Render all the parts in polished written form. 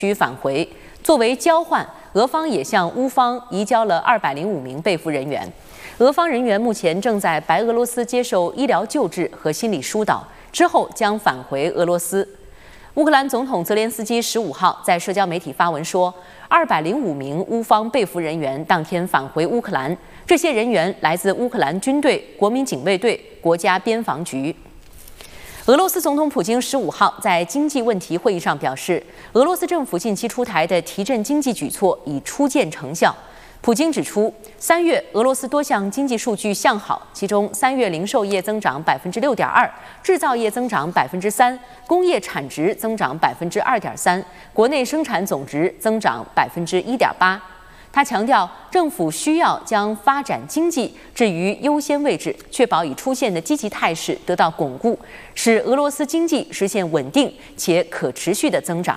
需返回。作为交换，俄方也向乌方移交了205名被俘人员。俄方人员目前正在白俄罗斯接受医疗救治和心理疏导，之后将返回俄罗斯。乌克兰总统泽连斯基15号在社交媒体发文说，205名乌方被俘人员当天返回乌克兰，这些人员来自乌克兰军队、国民警卫队、国家边防局。俄罗斯总统普京15号在经济问题会议上表示，俄罗斯政府近期出台的提振经济举措已初见成效。普京指出，3月俄罗斯多项经济数据向好，其中3月零售业增长6.2%，制造业增长3%，工业产值增长2.3%，国内生产总值增长1.8%。他强调，政府需要将发展经济置于优先位置，确保已出现的积极态势得到巩固，使俄罗斯经济实现稳定且可持续的增长。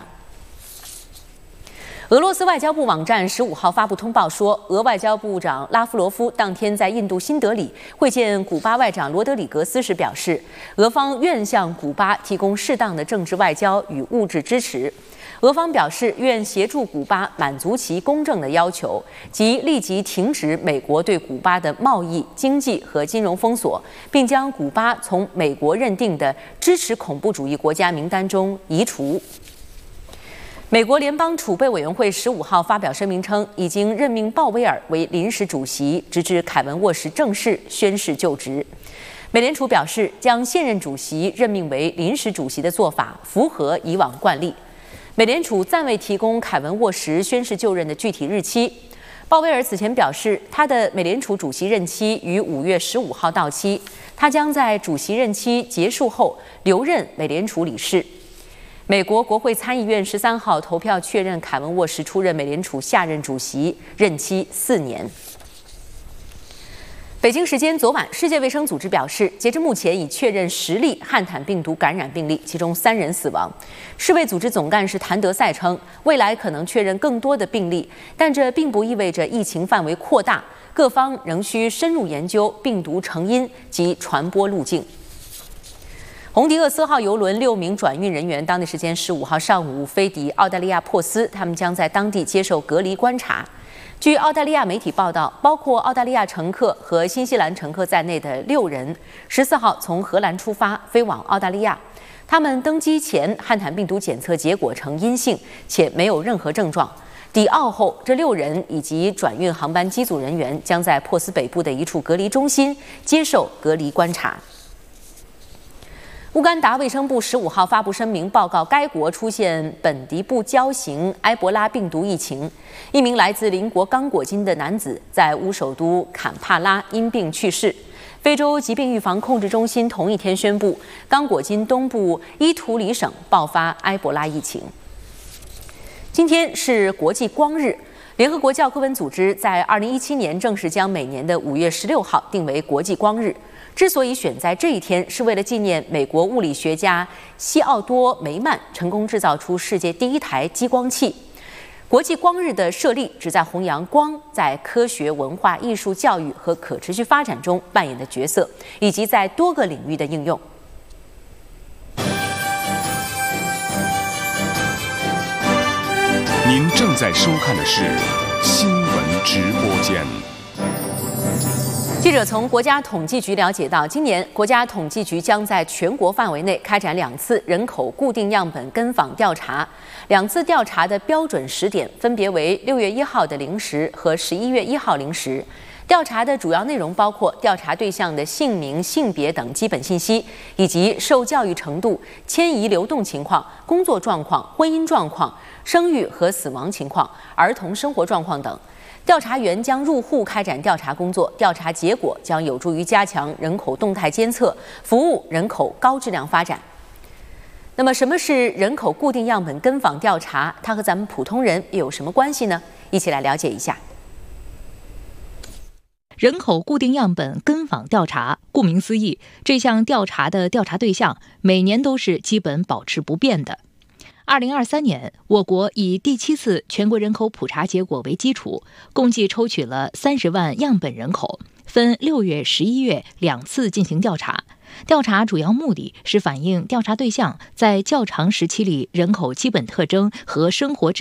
俄罗斯外交部网站15号发布通报说，俄外交部长拉夫罗夫当天在印度新德里会见古巴外长罗德里格斯时表示，俄方愿向古巴提供适当的政治外交与物质支持。俄方表示愿协助古巴满足其公正的要求，即立即停止美国对古巴的贸易、经济和金融封锁，并将古巴从美国认定的支持恐怖主义国家名单中移除。美国联邦储备委员会15号发表声明称，已经任命鲍威尔为临时主席，直至凯文沃什正式宣誓就职。美联储表示，将现任主席任命为临时主席的做法符合以往惯例。美联储暂未提供凯文沃什宣誓就任的具体日期。鲍威尔此前表示，他的美联储主席任期于5月15号到期，他将在主席任期结束后留任美联储理事。美国国会参议院13号投票确认凯文沃什出任美联储下任主席，任期4年。北京时间昨晚，世界卫生组织表示，截至目前已确认10例汉坦病毒感染病例，其中3人死亡。世卫组织总干事谭德赛称，未来可能确认更多的病例，但这并不意味着疫情范围扩大，各方仍需深入研究病毒成因及传播路径。红迪厄斯号邮轮6名转运人员当地时间15号上午飞抵澳大利亚珀斯，他们将在当地接受隔离观察。据澳大利亚媒体报道，包括澳大利亚乘客和新西兰乘客在内的6人14号从荷兰出发飞往澳大利亚。他们登机前汉坦病毒检测结果呈阴性，且没有任何症状。抵澳后，这6人以及转运航班机组人员将在珀斯北部的一处隔离中心接受隔离观察。乌干达卫生部15号发布声明，报告该国出现本迪布胶型埃博拉病毒疫情。一名来自邻国刚果金的男子在乌首都坎帕拉因病去世。非洲疾病预防控制中心同一天宣布，刚果金东部伊图里省爆发埃博拉疫情。今天是国际光日。联合国教科文组织在2017年正式将每年的5月16号定为国际光日。之所以选在这一天，是为了纪念美国物理学家西奥多·梅曼成功制造出世界第一台激光器。国际光日的设立旨在弘扬光在科学、文化、艺术、教育和可持续发展中扮演的角色，以及在多个领域的应用。 您正在收看的是新闻直播间。 记者从国家统计局了解到，今年国家统计局将在全国范围内开展2次人口固定样本跟访调查，2次调查的标准时点分别为6月1号的0时和11月1号0时。调查的主要内容包括调查对象的姓名、性别等基本信息，以及受教育程度、迁移流动情况、工作状况、婚姻状况、生育和死亡情况、儿童生活状况等。调查员将入户开展调查工作，调查结果将有助于加强人口动态监测，服务人口高质量发展。那么，什么是人口固定样本跟访调查？它和咱们普通人有什么关系呢？一起来了解一下。 人口固定样本跟访调查，顾名思义，这项调查的调查对象每年都是基本保持不变的。2023年，我国以第7次全国人口普查结果为基础，共计抽取了30万样本人口，分6月、11月2次进行调查。调查主要目的是反映调查对象在较长时期里人口基本特征和生活质